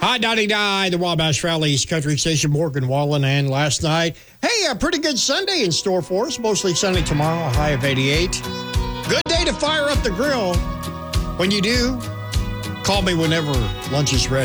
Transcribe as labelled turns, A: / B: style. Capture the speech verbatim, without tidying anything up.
A: Hot ninety-nine, the Wabash Valley's country station, Morgan Wallen, and last night. Hey, a pretty good Sunday in store for us. Mostly sunny tomorrow, a high of eighty-eight. Good day to fire up the grill. When you do, call me whenever lunch is ready.